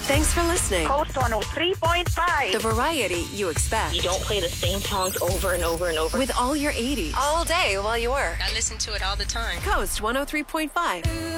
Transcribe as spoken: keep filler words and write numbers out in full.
Thanks for listening. Coast one oh three point five. The variety you expect. You don't play the same songs over and over and over. With all your eighties. All day while you work. I listen to it all the time. Coast one oh three point five.